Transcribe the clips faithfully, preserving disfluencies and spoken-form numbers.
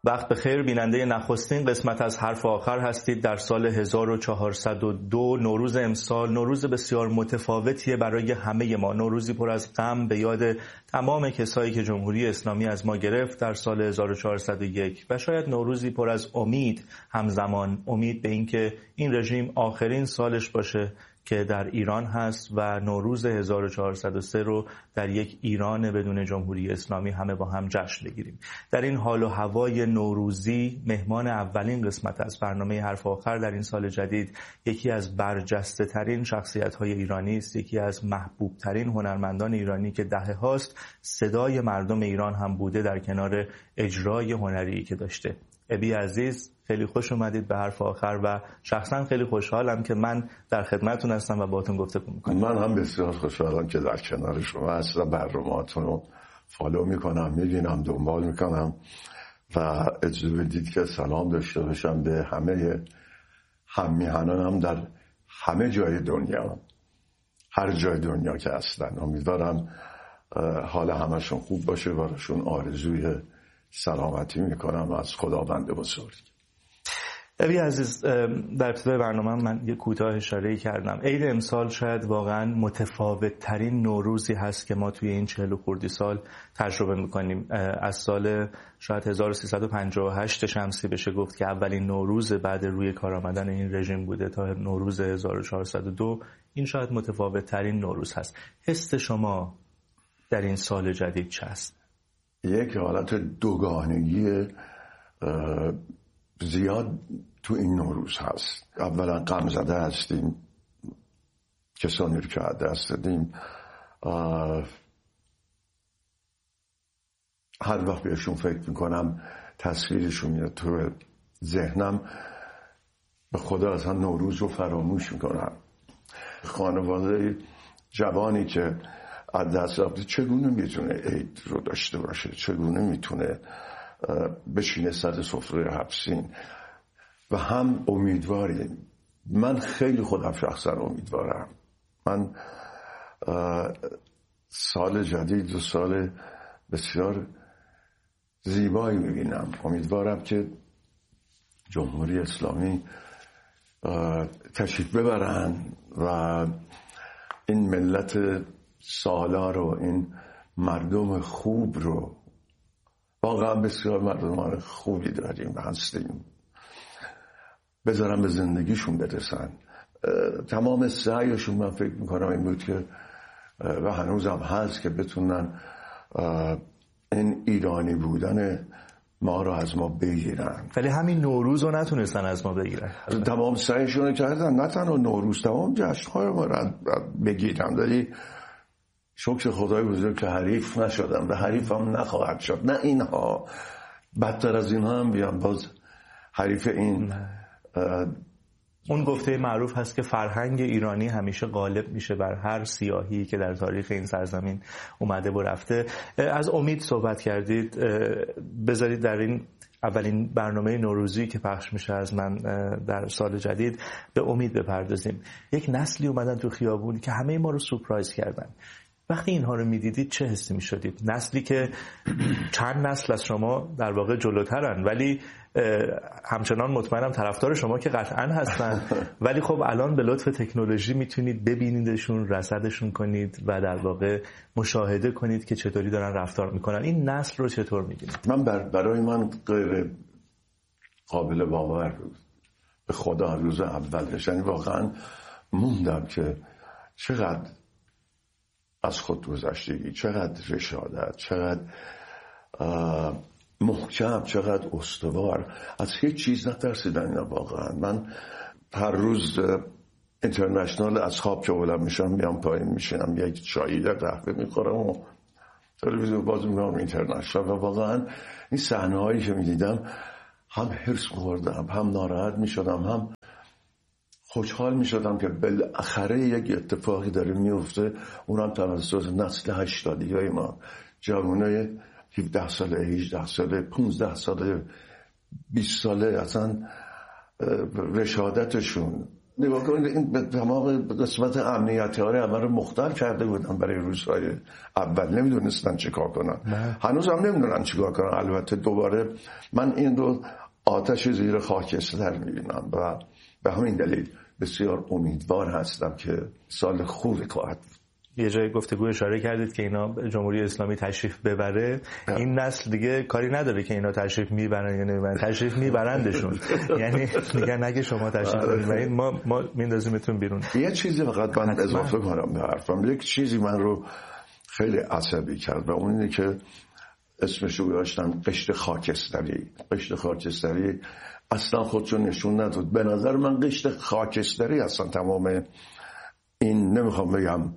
وقت بخیر بیننده نخستین قسمت از حرف آخر هستید. در سال هزار و چهارصد و دو نوروز امسال نوروز بسیار متفاوتیه برای همه ما، نوروزی پر از غم به یاد تمام کسایی که جمهوری اسلامی از ما گرفت در سال هزار و چهارصد و یک و شاید نوروزی پر از امید همزمان، امید به اینکه این رژیم آخرین سالش باشه که در ایران هست و نوروز هزار و چهارصد و سه رو در یک ایران بدون جمهوری اسلامی همه با هم جشن بگیریم. در این حال و هوای نوروزی مهمان اولین قسمت از برنامه حرف آخر در این سال جدید یکی از برجسته ترین شخصیت های ایرانی است، یکی از محبوب ترین هنرمندان ایرانی که دهه هاست صدای مردم ایران هم بوده در کنار اجرای هنری که داشته. ابی عزیز، خیلی خوش اومدید به حرف آخر و شخصا خیلی خوشحالم که من در خدمتتون هستم و باهاتون گفتگو میکنم. من هم بسیار خوشحالم که در کنار شما هستم، برنامه‌هاتون رو فالو میکنم، میبینم، دنبال میکنم و اجازه بدید که سلام داشته باشم به همه هممیهنانم در همه جای دنیا، هر جای دنیا که هستن. امیدوارم حال همشون خوب باشه، براشون آرزوی سلامتی میکنم از خداوند بزرگ. ابی عزیز، در ابتدای برنامه من یه کوتاه اشاره‌ای کردم. عید امسال شاید واقعا متفاوت ترین نوروزی هست که ما توی این چهل و خردی سال تجربه میکنیم. از سال شاید هزار و سیصد و پنجاه و هشت شمسی بشه گفت که اولین نوروز بعد روی کار آمدن این رژیم بوده تا نوروز هزار و چهارصد و دو. این شاید متفاوت ترین نوروز هست. حس شما در این سال جدید چه است؟ یک حالت دوگانگی زیاد تو این نوروز هست. اولا غم زده هستیم، کسانی رو که دست دادیم، هر وقت بهشون فکر میکنم تصویرشون میاد تو ذهنم، به خدا اصلا نوروز رو فراموش میکنم. خانواده جوانی که از دست رفته چگونه میتونه عید رو داشته باشه، چگونه میتونه بشینه سر سفره حبسین و هم امیدواریم. من خیلی خودم شخصا امیدوارم. من سال جدید و سال بسیار زیبایی میبینم. امیدوارم که جمهوری اسلامی تشریف ببرن و این ملت سالار رو، این مردم خوب رو، واقعا بسیار مردمان خوبی داریم و هستیم، بذارم به زندگیشون برسن. تمام سعیشون من فکر میکنم این بود که و هنوزم هست که بتونن این ایرانی بودن ما رو از ما بگیرن. ولی همین نوروز رو نتونستن از ما بگیرن. تمام سعیشون رو کردن، نه تنها نوروز، تمام جشن‌های ما رو بگیرن. ولی شکر خدای بزرگ که حریف نشدم و حریف هم نخواهد شد. نه اینها، بدتر از اینها هم بیان باز حریف این. اون گفته معروف هست که فرهنگ ایرانی همیشه غالب میشه بر هر سیاهی که در تاریخ این سرزمین اومده و رفته. از امید صحبت کردید، بذارید در این اولین برنامه نوروزی که پخش میشه از من در سال جدید به امید بپردازیم. یک نسلی اومدن تو خیابون که همه ما رو سورپرایز کردن. وقتی اینها رو میدیدید چه حسی میشدید؟ نسلی که چند نسل از شما در واقع جلوترن ولی همچنان مطمئنم طرفدار شما که قطعا هستن، ولی خب الان به لطف تکنولوژی میتونید ببینیدشون، رصدشون کنید و در واقع مشاهده کنید که چطوری دارن رفتار میکنن. این نسل رو چطور میگیرید؟ من برای من غیر قابل باور بود. به خدا روز اولش یعنی واقعا موندم که چقدر از خود گذشتگی، چقدر رشادت، چقدر محکم، چقدر استوار، از هیچ چیز نترسیدن اینا. واقعا من هر روز اینترنشنال از خواب که بلند میشم میام پایین میشینم یک چایی یا قهوه میخورم و تلویزیون باز میکنم اینترنشنال و واقعا این صحنه هایی که میدیدم هم حرص می‌خوردم، هم ناراحت میشدم، هم خوشحال میشدم که بالاخره یک اتفاقی داره میفته، اونم توسط نسل هشتادی های ما، جوانای هفده ساله، هجده ساله، پانزده ساله، بیست ساله. اصلا رشادتشون، نگاه کنید این به تمام قسمت امنیتی ها رو همه رو مختل کرده بودن برای روزهای اول، نمیدونستن چیکار کنن، هنوز هم نمیدونن چیکار کنن. البته دوباره من این رو آتش زیر خاکستر میبینم و به همین دلیل بسیار امیدوار هستم که سال خوبی خواهد. یه جای گفتگو اشاره کردید که اینا جمهوری اسلامی تشریف ببره، این نسل دیگه کاری نداره که اینا تشریف میبرن یا نمیبرن، تشریف میبرندشون. یعنی میگن اگه شما تشریف نمیبرید ما ما میندازیمتون بیرون. یه چیزی فقط من اضافه کنم به حرفم. یک چیزی من رو خیلی عصبی کرد و اون اینه که اسمش رو گذاشتن قشر خاکستری. قشر خاکستری اصلا خودشون نشون نداد. به نظر من قشر خاکستری اصلا تمام این، نمیخوام بگم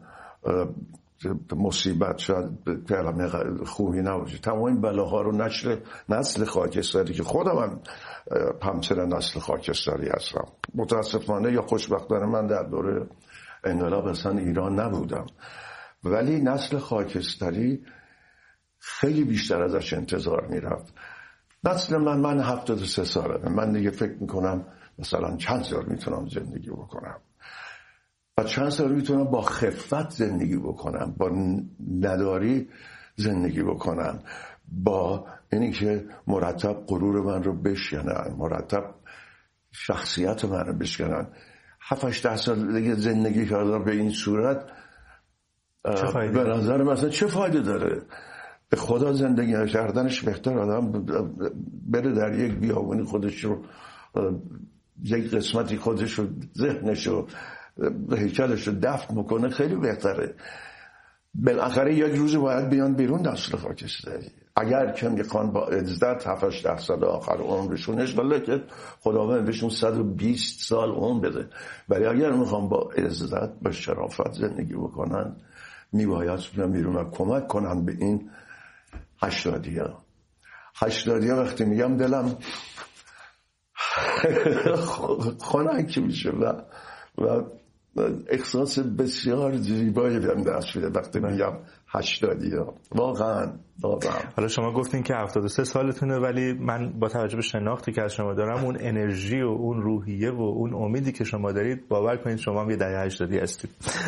مصیبت، شاید کلمه خوبی نباشه، تمام این بلاها رو نشر نسل خاکستری که خودم هم همسر نسل خاکستری هستم، متاسفانه یا خوشبختانه من در دوره انقلاب اصلا ایران نبودم، ولی نسل خاکستری خیلی بیشتر ازش انتظار میرفت. نسل من من هفتاد و سه ساله، من دیگه فکر میکنم مثلا چند سال میتونم زندگی بکنم و چند سال میتونم با خفت زندگی بکنم، با نداری زندگی بکنم، با اینی که مرتب غرور من رو بشکنن، مرتب شخصیت من رو بشکنن. هفت هشت ده سال دیگه زندگی کردن به این صورت به نظر مثلا چه فایده داره؟ به خدا زندگی کردنش بهتر آدم بره در یک بیابانی خودش رو، یک قسمتی خودش رو، ذهنش رو، هیکلش رو دفن میکنه، خیلی بهتره. بالاخره یک روز باید بیان بیرون نسل خاکستری. اگر که میخوان با عزت هفت هشت ده سال آخر عمرشون، اشغاله که خداوند بهشون صد و بیست سال عمر بده، ولی اگر میخوان با عزت با شرافت زندگی بکنن میباید بیان بیرون و کمک کنن به این هشتادی ها. هشتادی ها وقتی میگم دلم خنک میشه و و احساس بسیار زیبایی بهم دست میده وقتی میگم هشتادی ها. واقعا واقعا. حالا شما گفتین که هفتاد و سه سالتونه، ولی من با توجه به شناختی که از شما دارم، اون انرژی و اون روحیه و اون امیدی که شما دارید، باور کنید شما هم یه دهه هشتادی هستید.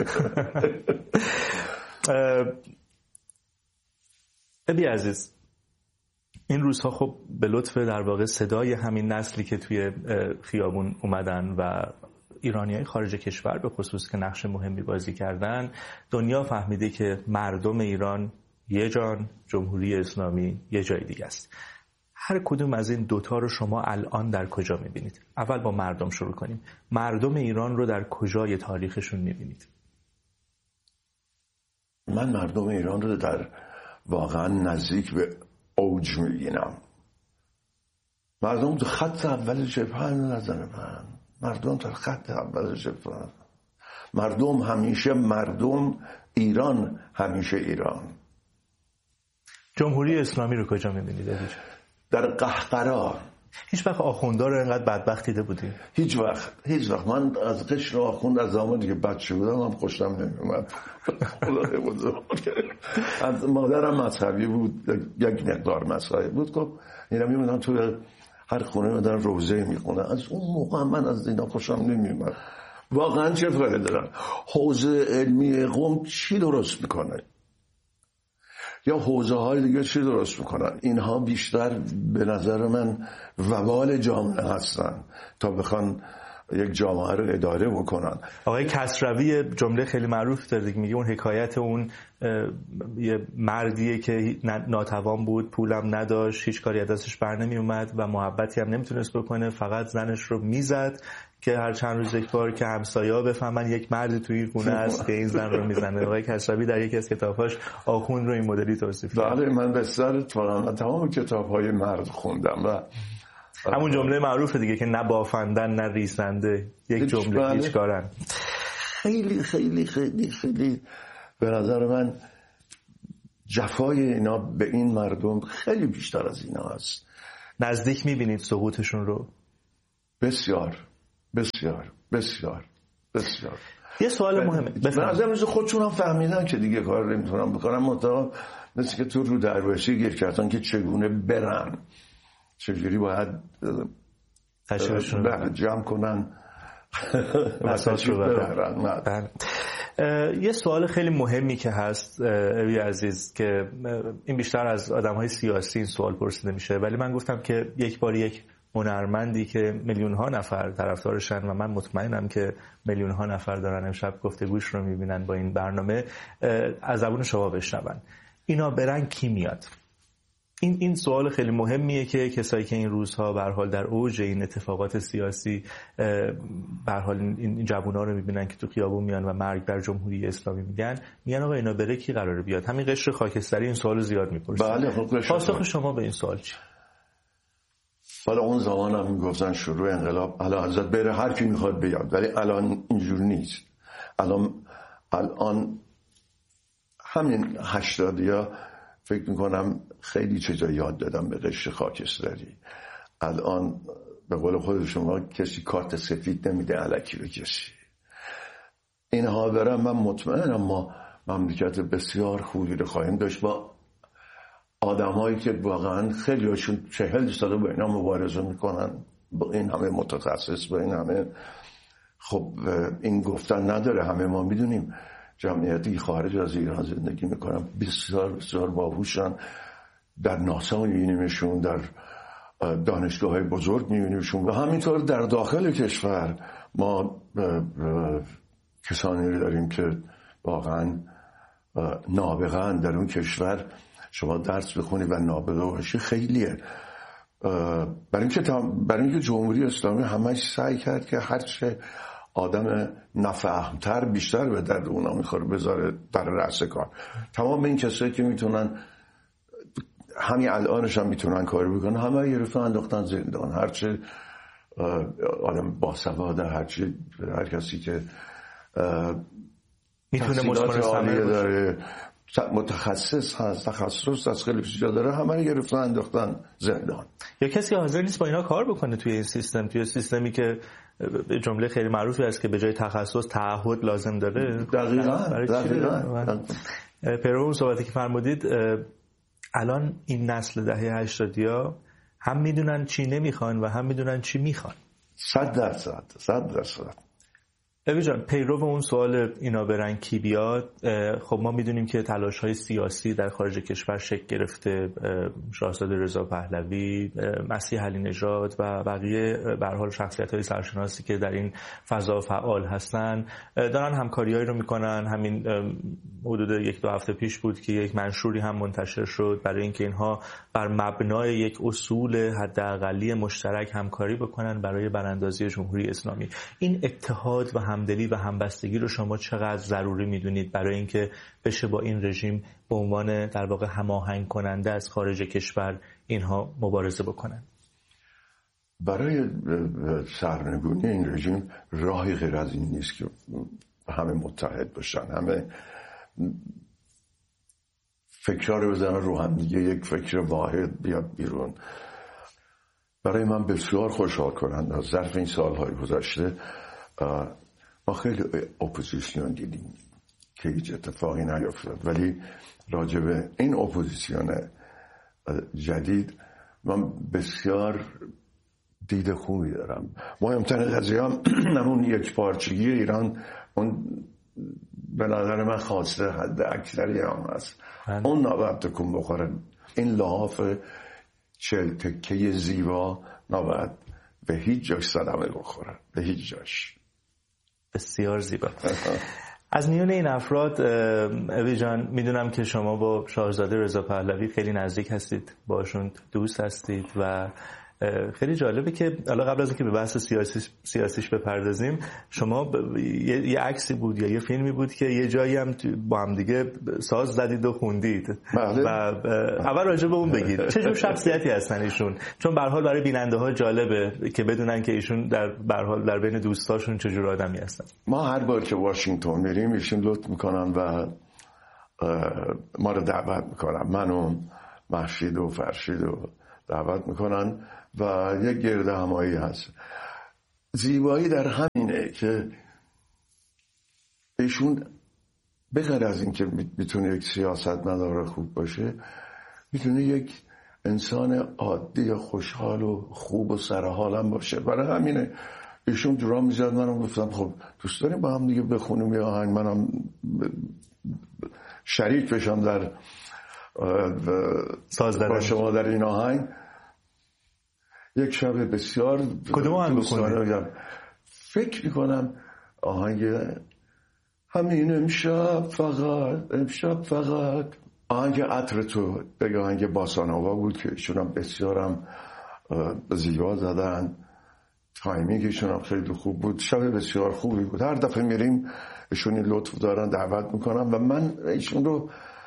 ابی عزیز، این روزها خب به لطف در واقع صدای همین نسلی که توی خیابون اومدن و ایرانیای خارج کشور به خصوص که نقش مهمی بازی کردن، دنیا فهمیده که مردم ایران یه جان، جمهوری اسلامی یه جای دیگه است. هر کدوم از این دوتا رو شما الان در کجا میبینید؟ اول با مردم شروع کنیم. مردم ایران رو در کجای تاریخشون میبینید؟ من مردم ایران رو در واقعا نزدیک به اوج میبینم. مردم تو خط اول جبهه نظر من، مردم در خط اول جبهه، مردم همیشه مردم، ایران همیشه ایران. جمهوری اسلامی رو کجا میبینید؟ در قهقرا. هیچ وقت آخوندا رو اینقدر بدبخت دیده بودی؟ هیچ وقت هیچ وقت. من از قشر آخوند از زمانی که بچه بودم هم خوشم نمیومد. خدا بزرگ. از مادرم مذهبی بود، یک مقدار مذهبی بود. خب اینا میمونن تو هر خونه میدن روزه میخونن. از اون موقع من از اینا خوشم نمیومد. واقعا چه فایده دارن؟ حوزه علمی قم چی درست میکنه؟ یا حوزه های دیگه چی درست میکنن؟ اینها بیشتر به نظر من وبال جامعه هستن تا بخوان یک جامعه رو اداره بکنن. آقای کسروی جمله خیلی معروف داره دیگه، میگه اون حکایت اون یه مردیه که ناتوان بود، پولم نداشت، هیچ کاری از دستش بر نمی اومد و محبتی هم نمیتونست بکنه، فقط زنش رو میزد که هر چند روز یک بار که همسایه‌ها بفهمن یک مردی توی این خونه است که این زن رو میزنه. آقای کسروی در یکی از کتاباش آخوند رو این مدلی توصیف کرده. بله، من بسیار اتفاقا تمام کتاب‌های مرد خوندم و همون جمله معروفه دیگه که نه بافندن نه ریسنده، یک جمله هیچ کارن. خیلی خیلی خیلی خیلی به نظر من جفای اینا به این مردم خیلی بیشتر از اینا هست. نزدیک میبینید سقوطشون رو؟ بسیار بسیار بسیار بسیار. یه سوال مهمه، به نظر خودشون هم فهمیدن که دیگه کار نمیتونن بکنن، منتها مثل که تو رو دروشی گیر کردن که چگونه برن، چجوری باید تشریفشون جمع کنن اساس رو ببرن. یه سوال خیلی مهمی که هست اوی عزیز که این بیشتر از آدم‌های سیاسی این سوال پرسیده میشه، ولی من گفتم که یک بار یک هنرمندی که میلیون ها نفر طرفدارشن و من مطمئنم که میلیون ها نفر دارن امشب گفتگوش رو میبینن با این برنامه، از زبون شما بشنون اینا برن کی میاد؟ این این سوال خیلی مهمیه که کسایی که این روزها به هر حال در اوج این اتفاقات سیاسی به هر حال این جوونا رو میبینن که تو خیابون میان و مرگ بر جمهوری اسلامی میگن، میگن آقا اینا بره کی قراره بیاد؟ همین قشر خاکستری این سوالو زیاد میپرسه. بله، پاسخ شما به این سوال چی؟ حالا اون زمان هم میگفتن شروع انقلاب الان ازت بره هر کی میخواد بیاد، ولی الان اینجور نیست. الان الان همین هشتادیا فکر میکنم خیلی چیزا یاد دادم به قشر خاکستری. الان به قول خود شما کسی کارت سفید نمیده الکی به کسی. اینها برم من مطمئنم ما مملکت بسیار خوبی رو خواهیم داشت با آدمایی که واقعا خیلی هاشون چهل ساله با اینا مبارزه میکنن، با این همه متخصص، با این همه. خب این گفتن نداره، همه ما میدونیم جمعیتی خارج از ایران زندگی میکنن بسیار بسیار باهوشن. در ناسا میبینیمشون، در دانشگاه های بزرگ میبینیمشون و همینطور در داخل کشور ما کسانی داریم که واقعا نابغه‌اند در اون کشور. شما درس بخونی و نابغه باشی خیلیه. برای اینکه برای اینکه جمهوری اسلامی همش سعی کرد که هرچه آدم نفهمتر بیشتر به درد اونا میخوره بذاره در رأس کار. تمام این کسایی که میتونن همین الانش هم میتونن کاری بکنن همه رو گرفتن انداختن زندان. هرچه آدم باسواده، هرچه هر کسی که میتونه مشمول داره، متخصص هست، تخصص از خیلی چیزا داره، همه رو گرفتن انداختن زندان. یا کسی حاضر نیست با اینا کار بکنه توی این سیستم، توی سیستمی که جمله خیلی معروفی هست که به جای تخصص تعهد لازم داره. دقیقاً دقیقاً پیرو اون صحبتی که فرمودید، الان این نسل دهه هشتادیا هم میدونن چی نمیخوان و هم میدونن چی میخوان. صد درصد صد درصد. اوی جان، پیرو اون سوال اینا برن کی بیاد، خب ما میدونیم که تلاش‌های سیاسی در خارج کشور شکل گرفته. شاهزاده رضا پهلوی، مسیح علی نژاد و بقیه به هر حال شخصیت‌های سرشناسی که در این فضا فعال هستن دارن همکاریایی رو میکنن. همین حدود یک دو هفته پیش بود که یک منشوری هم منتشر شد برای اینکه اینها بر مبنای یک اصول حداقلی مشترک همکاری بکنن برای براندازی جمهوری اسلامی. این اتحاد و همدلی و همبستگی رو شما چقدر ضروری میدونید برای اینکه بشه با این رژیم به عنوان در واقع هماهنگ کننده از خارج کشور اینها مبارزه بکنن؟ برای سرنگونی این رژیم راهی غیر از این نیست که همه متحد باشن، همه فکرها رو بزنن رو هم دیگه، یک فکر واحد بیاد بیرون. برای من بسیار خوشحال کننده از ظرف این سالهای گذشته ما خیلی اپوزیسیون دیدیم که هیچ اتفاقی نیفتاد، ولی راجع به این اپوزیسیون جدید من بسیار دید خوبی دارم. مهمترین قضیه هم همون یک پارچگی ایران، اون به نظر من خواسته حد اکثری هم هست، اون نباید تکون بخوره. این لحاف چل تکه زیبا نباید به هیچ جاش صدمه بخوره، به هیچ جاش. بسیار زیبا. از میون این افراد اوی جان، میدونم که شما با شاهزاده رضا پهلوی خیلی نزدیک هستید، باشون دوست هستید و خیلی جالبه که حالا قبل از اینکه به بحث سیاسی سیاسیش بپردازیم، شما یه, یه عکسی بود یا یه فیلمی بود که یه جایی هم با هم دیگه ساز زدید و خوندید و اول راجع به اون بگید. چه جور شخصیتی هستن ایشون؟ چون به هر حال برای بیننده ها جالبه که بدونن که ایشون در به هر حال در بین دوستاشون چه جور آدمی هستن. ما هر بار که واشنگتن میریم ایشون لطف میکنن و ما رو دعوت میکنن، منو محشید و فرشید رو دعوت میکنن و یک گرد همایی هست. زیبایی در همینه که ایشون بغیر از اینکه میتونه یک سیاستمدار خوب باشه، میتونه یک انسان عادی خوشحال و خوب و سرحال هم باشه. برای همینه ایشون درام میزد، منم گفتم خب دوست داریم با هم دیگه بخونیم یه آهنگ، منم شریک بشم در ساز با شما در این آهنگ. یک شب بسیار کدوم آهنگ بخونیم؟ فکر میکنم آهنگ همین امشب فقط امشب فقط آهنگ عطر تو، بگه آهنگ باسانوا بود که ایشون هم بسیارم زیبا زدن، تایمینگشون هم خیلی خوب بود، شب بسیار خوبی بود. هر دفعه میریم ایشون لطف دارن دعوت میکنم و من ایشون رو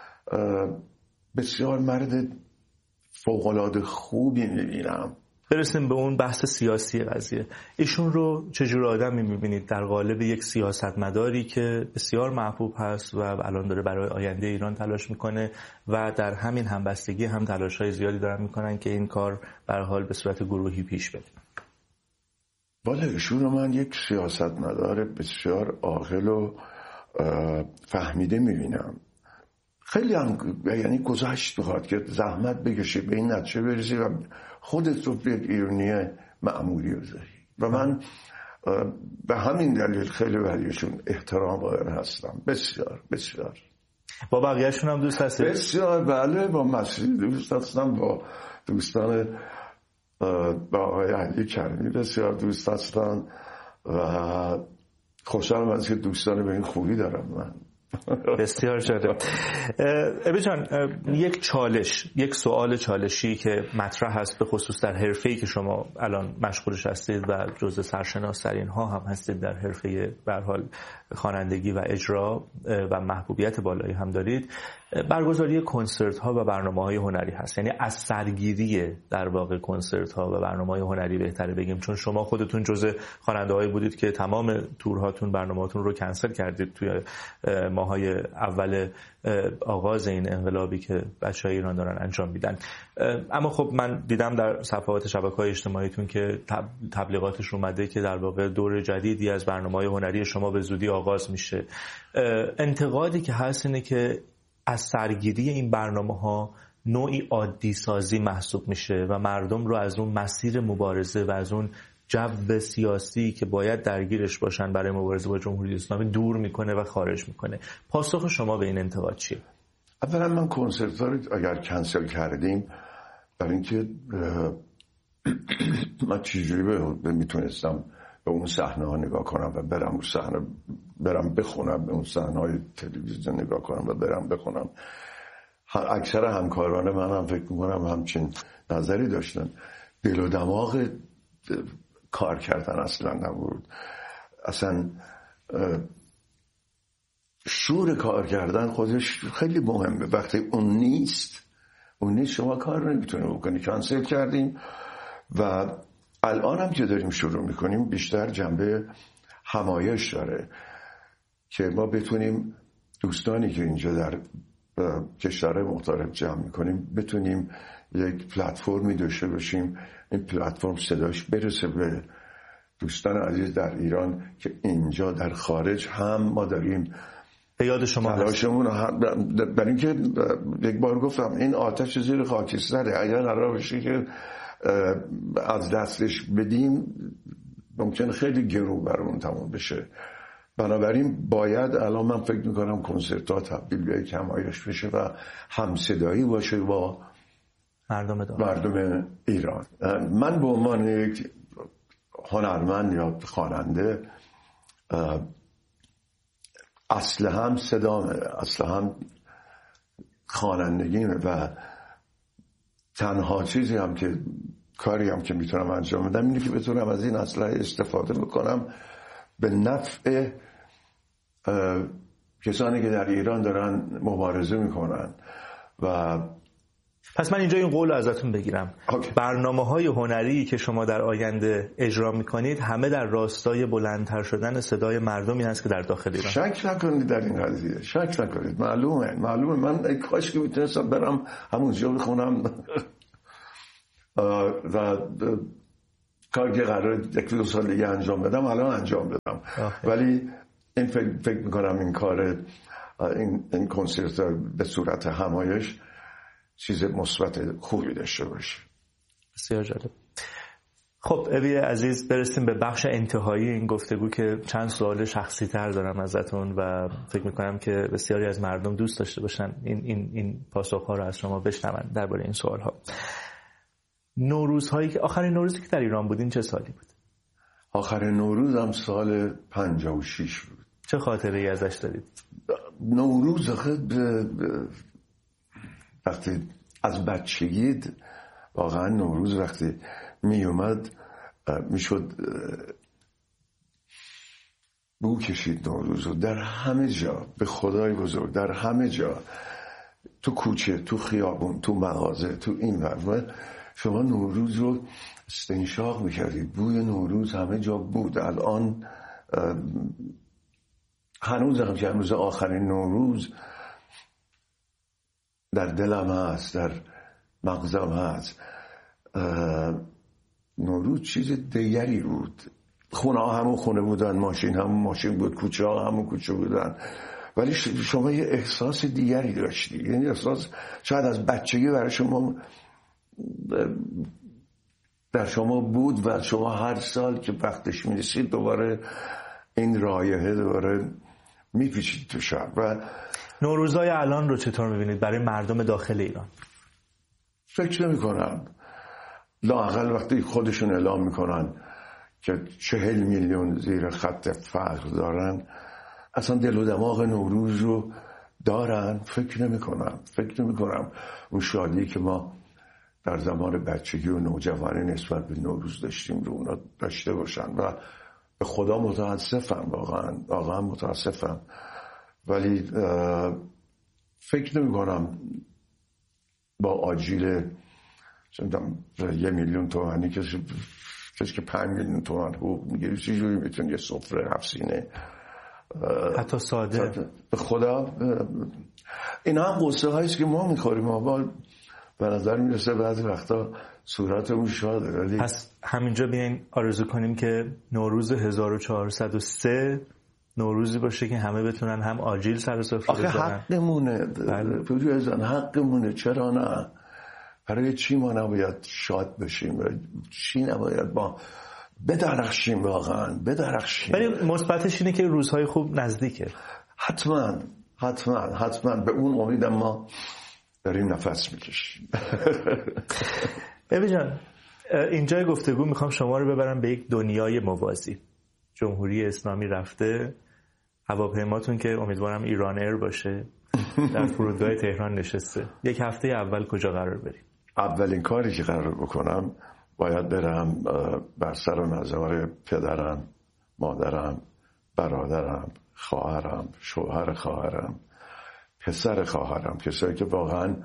بسیار مرد فوق‌العاده خوبی میبینم. برسیم به اون بحث سیاسی قضیه. ایشون رو چجور آدمی میبینید در قالب یک سیاستمداری که بسیار محبوب هست و الان داره برای آینده ایران تلاش میکنه و در همین همبستگی هم تلاش‌های زیادی دارن میکنن که این کار به هر حال به صورت گروهی پیش بره؟ والا ایشون رو من یک سیاستمدار بسیار عاقل و فهمیده میبینم. خیلی هم یعنی گذشت بخواد که زحمت بکشی به این نتیجه برسی و خودت رو به ایرانی معمولی بذاری و من به همین دلیل خیلی برایشون احترام قائل هستم. بسیار بسیار. با بقیه‌شون هم دوست هستید؟ بسیار بله، با مسیح دوست هستم، با دوستان با آقای علی کریمی بسیار دوست هستم و خوشحالم از که دوستان به این خوبی دارم من. بسیار جالب. ابی جان، یک چالش، یک سوال چالشی که مطرح هست به خصوص در حرفه‌ای که شما الان مشغولش هستید و جزء سرشناس‌ترین ها هم هستید در حرفه به هر حال خوانندگی و اجرا و محبوبیت بالایی هم دارید، برگزاری کنسرت ها و برنامه‌های هنری هست. یعنی از سرگیری در واقع کنسرت ها و برنامه‌های هنری بهتره بگیم، چون شما خودتون جزء خواننده‌هایی بودید که تمام تورهاتون برنامه‌هاتون رو کنسل کردید توی ماهای اول آغاز این انقلابی که بچه‌های ایران دارن انجام میدن. اما خب من دیدم در صفحات شبکه‌های اجتماعیتون که تبلیغاتش اومده که در واقع دور جدیدی از برنامه‌های هنری شما به زودی آغاز میشه. انتقادی که هست اینه که از سرگیری این برنامه‌ها نوعی عادی سازی محسوب میشه و مردم رو از اون مسیر مبارزه و از اون جو سیاسی که باید درگیرش باشن برای مبارزه با جمهوری اسلامی دور میکنه و خارج میکنه. پاسخ شما به این انتقاد چیه؟ اولا من کنسرت ها رو اگر کنسل کردیم برای اینکه من چجوری به میتونستم به اون صحنه ها نگاه کنم و برم اون صحنه برم بخونم، به اون صحنه های تلویزیون نگاه کنم و برم بخونم. اکثر همکاران من هم فکر میکنم همچین نظری داشتن. دل و دماغ کار کردن اصلا نبود، اصلا شور کار کردن خودش خیلی مهمه. وقتی اون نیست اون نیست شما کار نمیتونه بکنی. کنسل کردیم و الان هم که داریم شروع میکنیم بیشتر جنبه همایش داره که ما بتونیم دوستانی که اینجا در کشورهای مختلف جمع میکنیم بتونیم یک پلتفرمی داشته باشیم، این پلتفرم صداش برسه به دوستان عزیز در ایران که اینجا در خارج هم ما داریم به یاد شما تلاشمون. برای اینکه یک بار گفتم این آتش زیر خاکستره، اگر قرار باشه که از دستش بدیم ممکن خیلی گرو برامون تمام بشه. بنابراین باید الان من فکر میکنم کنسرت ها تبدیل به یک همایش بشه و همصدایی باشه با مردم, مردم ایران. من به عنوان یک هنرمند یا خواننده اصل هم صدامه، اصل هم خوانندگیمه و تنها چیزی هم که کاری هم که میتونم انجام بدم اینه که بتونم از این اسلحه استفاده بکنم به نفع کسانی که در ایران دارن مبارزه میکنن. و پس من اینجا این قول رو ازتون بگیرم، برنامه‌های هنری که شما در آینده اجرا میکنید همه در راستای بلندتر شدن صدای مردمی هست که در داخل ایران. شک نکنید در این قضیه، شک نکنید. معلومه معلومه من ای کاش که میتونستم برم همونجا بخونم و کاری که قرار یک دو سال دیگه انجام بدم الان انجام بدم. ولی این فکر, فکر میکنم این کار این, این کنسرت به صورت همایش چیز مثبت خوبی داشته باشه. بسیار جالب. خب اوی عزیز، برسیم به بخش انتهایی این گفتگو که چند سوال شخصی تر دارم ازتون و فکر میکنم که بسیاری از مردم دوست داشته باشن این این این پاسخ ها رو از شما بشنون درباره این سوال ها. نوروزهایی که آخرین نوروزی که در ایران بودین چه سالی بود؟ آخرین نوروز هم سال پنجاه و شش بود. چه خاطره ای ازش دارید؟ نوروز وقتی از بچگی، واقعا نوروز وقتی می اومد می شد بو کشید نوروز رو در همه جا، به خدای بزرگ، در همه جا، تو کوچه، تو خیابون، تو مغازه، تو این ور، شما نوروز رو استنشاق میکردید. بوی نوروز همه جا بود. الان هنوز هم که هنوز آخرین نوروز در دلم هست، در مغزم هست. نوروز چیز دیگری بود. خونه ها همون خونه بودن، ماشین همون ماشین بود، کوچه ها همون کوچه بودن، ولی شما یه احساس دیگری داشتی. یعنی احساس شاید از بچگی برای شما در شما بود و شما هر سال که وقتش میرسید دوباره این رایحه دوباره میپیچید تو شب. و نوروزهای الان رو چطور میبینید برای مردم داخل ایران؟ فکر نمی کنم، لااقل وقتی خودشون اعلام میکنن که چهل میلیون زیر خط فقر دارن، اصلا دل و دماغ نوروز رو دارن. فکر نمی کنم فکر نمی کنم اون شادی که ما در زمان بچگی و نوجوانی نسبت به نوروز داشتیم رو اونا داشته باشن و به خدا متاسفم، واقعا واقعا متاسفم. ولی فکر نمی کنم با آجیل یه میلیون تومانی کسی کسی که پنج میلیون تومان حقوق میگیری چجوری میتونی یه سفره هفسینه حتی ساده به خدا. اینا هم قصه هاییست که ما میخوریم، اما به نظر میرسه بعضی وقتا صورتمون شاده. ولی پس همینجا بیاین آرزو کنیم که نوروز هزار و چهارصد و سه نوروزی باشه که همه بتونن هم آجیل سر سفره بذارن. آخه حقمونه پوری ازن، حقمونه. چرا نه؟ برای چی ما نباید شاد بشیم؟ برای چی نباید ما بدرخشیم؟ واقعا بدرخشیم. ولی مثبتش اینه که روزهای خوب نزدیکه. حتما حتما حتما به اون امیدم ما داریم نفس میکشیم. اوی جان، اینجای گفتگو میخوام شما رو ببرم به یک دنیای موازی. جمهوری اسلامی رفته، هواپیماتون که امیدوارم ایران ایر باشه در فرودگاه تهران نشسته. یک هفته اول کجا قرار بریم؟ اولین کاری که قرار بکنم باید برم بر سر و مزار پدرم، مادرم، برادرم، خواهرم، شوهر خواهرم، پسر خواهرم، کسایی که واقعا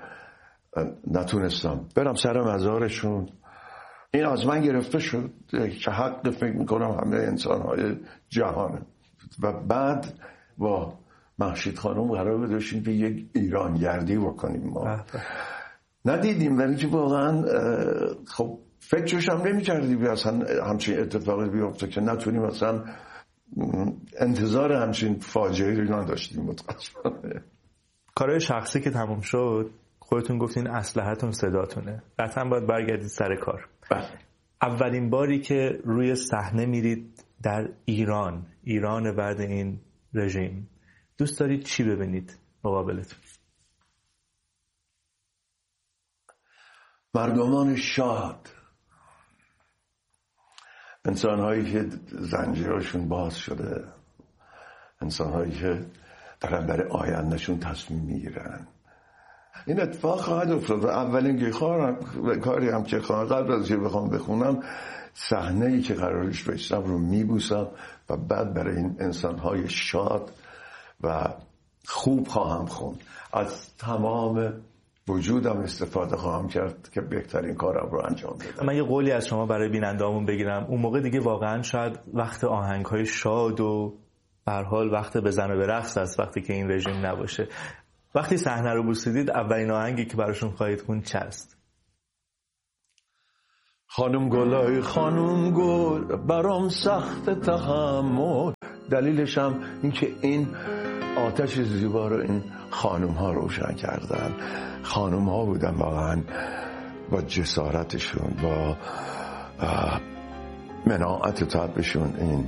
نتونستم برم سر مزارشون. این از من گرفته شد که حق فکر میکنم همه انسانهای جهانه. و بعد با مهشید خانم قرار داشتیم که یک ایران گردی بکنیم. ما ندیدیم، ولی که واقعا خب فکرش هم نمی کردیم اصلا همچین اتفاقی بیفته که نتونیم اصلا انتظار همچین فاجعه رو نداشتیم. متاسفانه کارهای شخصی که تموم شد، خودتون گفتین اسلحه‌تون صداتونه، قطعا باید برگردید سر کار. بله. اولین باری که روی صحنه میرید در ایران، ایران بعد این رژیم، دوست دارید چی ببینید مقابلتون؟ مردمان شاد، انسان‌هایی که زنجیرشون باز شده، انسان‌هایی که دارن برای آیندهشون تصمیم میگیرن. این اتفاق خواهد افتاد. اولین کاری هم که خواهد قبل از که بخوام بخونم، صحنه‌ای که قرارش بشتم رو میبوسم و بعد برای این انسان‌های شاد و خوب خواهم خوند. از تمام وجودم استفاده خواهم کرد که بهترین کارم رو انجام بدم. من یه قولی از شما برای بیننده‌هامون بگیرم. اون موقع دیگه واقعا شاید وقت آهنگ‌های شاد و به هر حال وقت بزن و به رقص است، وقتی که این رژیم نباشه. وقتی صحنه رو بوسیدید، اولین آهنگی که براشون خواهید خوند چه است؟ خانم گلای خانم گل برام سخت تحمل. دلیلش هم این که این آتش زیبا رو این خانم ها روشن کردن. خانم ها بودن واقعا با جسارتشون، با مناعت طبعشون این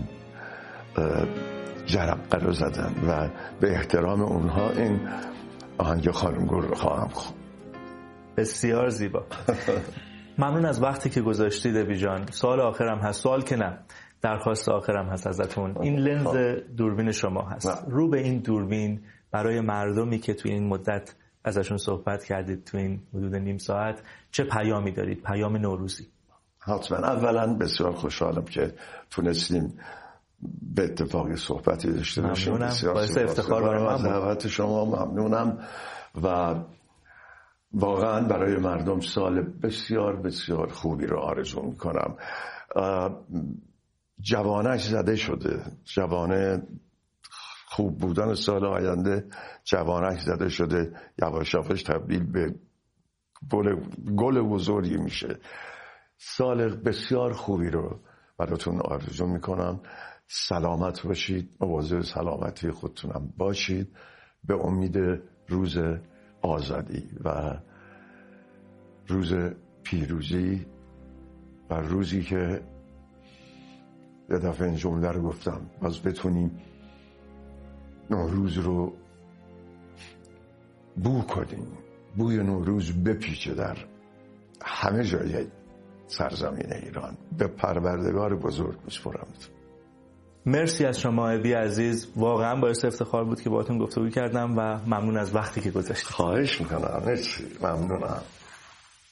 جرقه رو زدن و به احترام اونها این آهنگ خانمگل رو خواهم خواند. بسیار زیبا. ممنون از وقتی که گذاشتید ابی جان. سوال آخرم هست، سوال که نه، درخواست آخرم هست ازتون. این لنز دوربین شما هست، رو به این دوربین برای مردمی که توی این مدت ازشون صحبت کردید توی این حدود نیم ساعت چه پیامی دارید؟ پیام نوروزی. حتما. اولا بسیار خوشحالم که تونستیم به اتفاقی صحبتی داشته باشیم. ممنونم، باعث افتخار برای من بود. دعوت شما ممنونم و واقعا برای مردم سال بسیار بسیار خوبی رو آرزو میکنم. جوانش زده شده، جوانه خوب بودن سال آینده جوانش زده شده، یواش یواش تبدیل به گل گل بزرگی میشه. سال بسیار خوبی رو براتون آرزو میکنم. سلامت باشید، مواظب سلامتی خودتونم باشید، به امید روز آزادی و روز پیروزی و روزی که یه دفعه این جمله رو گفتم، باز بتونیم نوروز رو بو کنیم، بوی نوروز بپیچه در همه جای سرزمین ایران. به پروردگار بزرگ میسپارم. مرسی از شما ابی عزیز، واقعا باعث افتخار بود که باهاتون گفتگو کردم و ممنون از وقتی که گذاشتید. خواهش میکنم. مرسی، ممنونم.